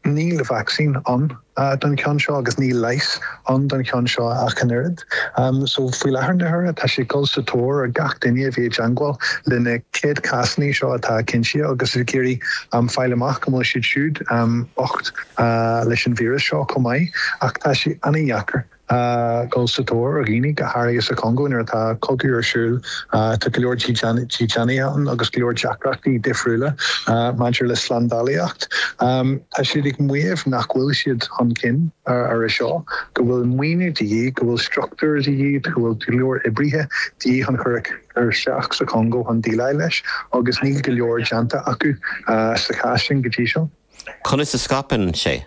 níl a vaccine on don cean seo agus ní leis an don cean seo a chanirid. So fhui lehar na her tá sé gol sa tór a gach daine a bhí angwal lena céad casní seo atá cinsi agus i géirí fáil amach go mó siad siúd 8 leis an vírus seo comai ach tá sé anaíachar. Gol sa tór a gini go Harry sa Congo nar tá cultúr siúl tá goleor Tijani an agus goleor Jackrachtaí difriúla maidir le slandaliacht. Tá siad ag muomh nach bhfuil siad an cin ar a seo go bhfuil muoine dí go bhfuil structúr dí go bhfuil goleor ibrithe dí an chuic ar seach sa Congo an dílai leis agus ní goleor janta acu sa chasin gotí seo. Chun is a scapan sé?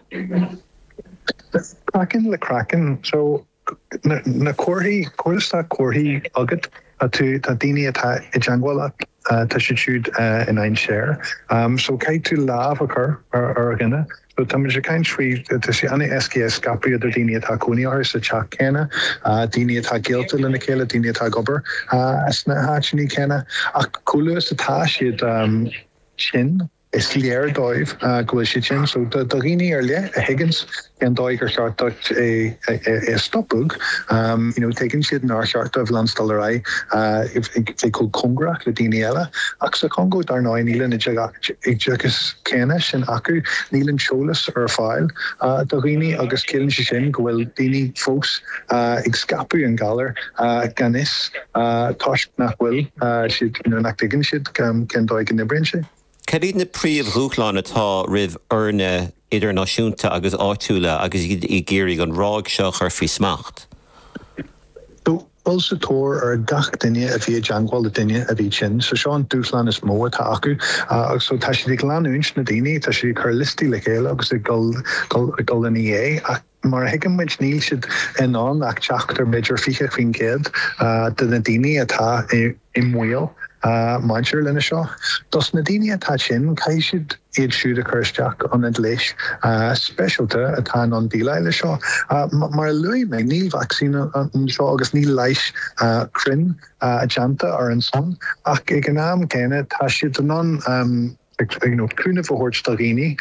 Kraken, so na cuairthaí agad tú tá daine atá i dteangwal tá si siúd in ein séir. So cai tú láb a chur ar gine. So tá sé caint frí tá sé anna SKS scapaí idir daine atá cúnaíar sa teach céna, daine atá gialta lena chéile, daine atá gobar na háitiní céna ach cúlas atá siad sin is léir dóibh gohfuil si sin, so do riine ar le a Higgins gan dóig ar seartach é stopúg, tegann siad ná seartah landstallarí é cúil congrach le daine eile, ach sa Congo dar ná nílan ag degus céine sin acu, nílan seolas ar fáil, do riine agus céann si sin gohfuil daine fós ag scapu an galar ganis táis nach bhfuil siad nach tuigeann siad gan dóig an nibrin sé. Cead na príomh rúchláin atá rih orne idirnáisiúnta agus áitiúla agus i géirí an ráig seo chuir faoi smacht? Bul sa tór ar gach duine a bhí angwal a duine a bhí sin, so seo an dúslan is mó atá acu, so tá si ag leanúint na daine, tá si chur listí le chéile agus i gol in é, mar higan muid níl siad in an ach teachtar méidir fiche faoin céad de na daine atá i mhuiil maidir lena seo. Dus na daine atá sin cai siad iad siúd a chuirteach an ad leis specialta atá an díla le seo. Mar luí me níl vaccine an seo agus níl leis crin a janta ar an son ach ag an am céine tá siad an cúna fóhortstaghine,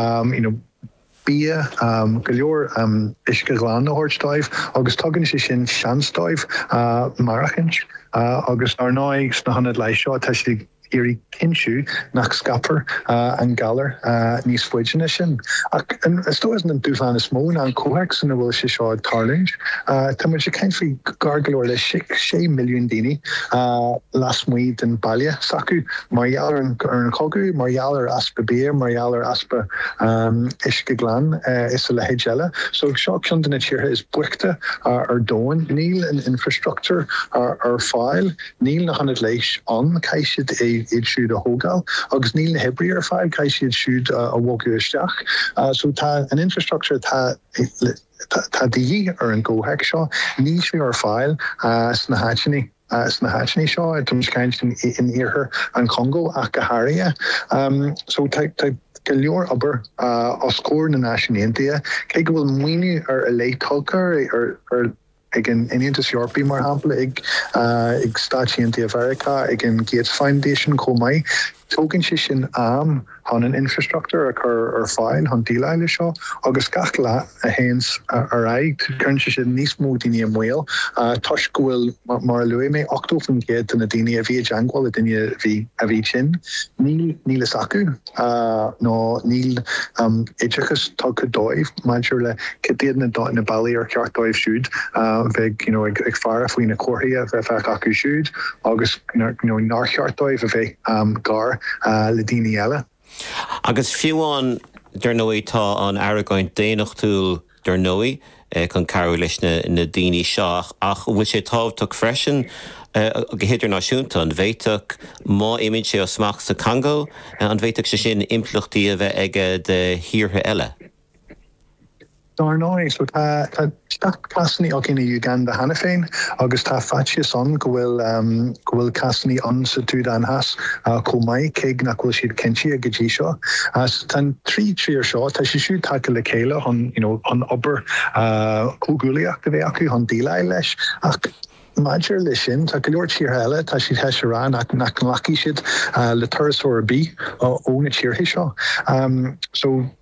bia goleor isce gláán na hórtstáibh agus tugann sé sin seanstáibh marachint agus ar náigs na hanad lei seo tá si éirí cinsú nach scapar an galar níos fuidena sin. Stoas an dúfán is mó an cóhaic san bhfuil sé seo tarlinge. Tá mar sé ceint fao gargalóir le 6 milliún daoine las muid den bailile sacu, margheall ar an cogu, margheall ar aspa béir, margheall ar aspa isce glan is a le héideile. So seo ceann na tíortha is buachta ar dóin, níl an infrastructure ar fáil, níl na hanad leis an caiisiad iad siúd a hógáil, agus níl na hebrí ar fáil cai siad siúd a bhógu isteach. So tá an infrastructure tá dí ar an ggóhaic seo, níos mé ar fáil sna háitiní. Sna háitiní seo, tumas caint in iarthar an Congo ach go Haria. So tá go leor aber os cór na náisiúnta, cé go bhfuil muoine ar a léitolcar ar ag an Intas Yorpi mar hapla ag Stáisiúnta America ag an Gates Foundation comai tógann si sin am han an infrastructure ar fáil han díla le seo agus gach le a héins ar aig chun si sin níos mó daine a mhuiil tuis go bhfuil mar luí mé 8 fan géad na daine a bhí angwal a daine a bhí sin níl is acu nó níl éideachas tá go dóibh maidir le cedéad na bailí ar ceart dóibh siúd bheith ag fearr faoin na cuairthaí a bheith acu siúd agus nar cheart dóibh a bheith gar le daine eile. Agus fiúán der nóí tá an Aragoint déanaach túl der nóí chun carú leis na daoine seach ach bhfuil sé tábhachtach freisin go héidir náisiúnta an bhéiteach má imid sé ó smach sa Congo an bhéiteach sé sin impluchtaí a bheith aige de thíortha eile. Dar nóí, so tá casanní ag in Uganda hana féin, agus tá faitse son go bhfuil casanní an sa túd anhas comai céig nach bhfuil siad cinsi a gotí seo. Tá tríar seo, tá si siúd take le chéile an obair cógúlaíach a bheith acu an díla leis ach Maidir lei sin, tá go leor tíortha eile tá siad heis rán ach nach lací siad le turasóir bí ó na tíortha seo. So